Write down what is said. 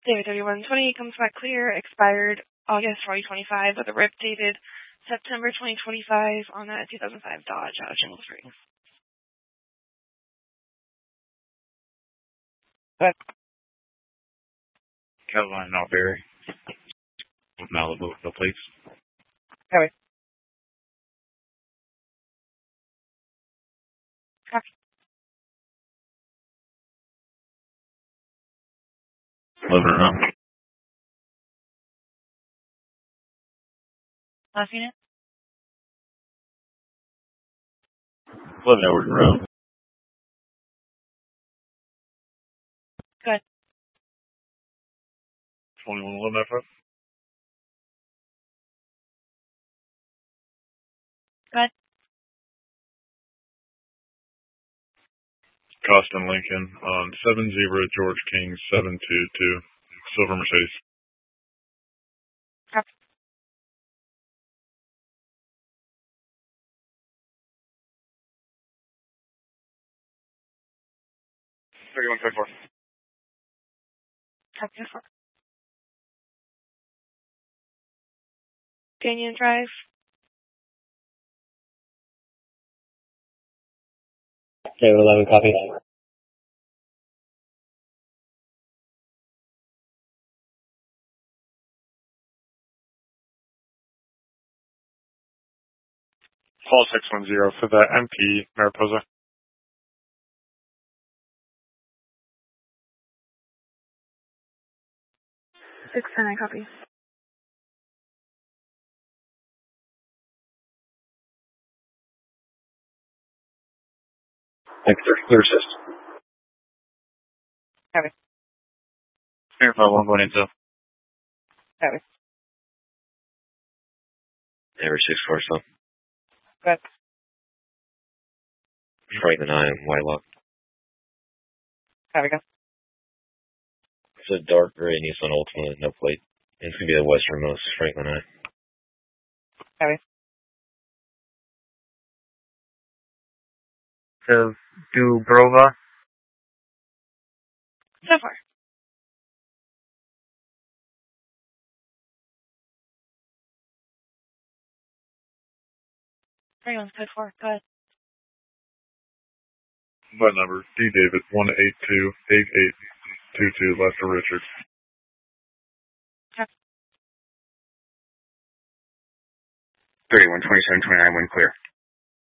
David 3120 comes back clear, expired August 2025 with a RIP dated September 2025 on that 2005 Dodge out of Jingle Springs. Go ahead. Caroline Alberry. Malibu, no plates. Copy. Copy. 11 around. Last unit? 11 hours around. Good. 2111 FF. Good. Costin Lincoln on 70 George King 722 Silver Mercedes. Copy. $31.24. Copy. Canyon Drive. David 11, copy. Call 610 for the MP Mariposa. 610, I copy. X30, clear assist. Copy. Verify 1 going into. Copy. Average 6-4 still. Good. Franklin I am Whitelock. Copy. Go. It's a dark gray Nissan Altima, no plate. And it's going to be the westernmost Franklin I. Copy. So, Dubrova. So far. Everyone's code 4. Go ahead. By number D David 1828822 Lester Richard. Copy. 312729 wind clear.